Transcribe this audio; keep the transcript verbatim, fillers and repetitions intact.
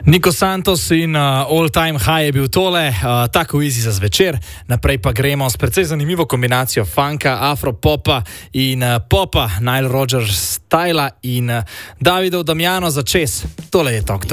Nico Santos in uh, All Time High je bil tole, uh, tako easy za zvečer. Naprej pa gremo s precej zanimivo kombinacijo funka, afropopa in uh, popa, Nile Rodgers styla in uh, Davidov Damiano za čez. Tole je Talk to